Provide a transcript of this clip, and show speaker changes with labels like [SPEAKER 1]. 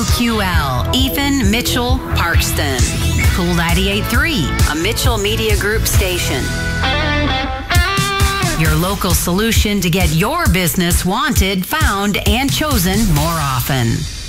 [SPEAKER 1] WQL, Ethan Mitchell Parkston. Cool 98.3, a Mitchell Media Group station. Your local solution to get your business wanted, found, and chosen more often.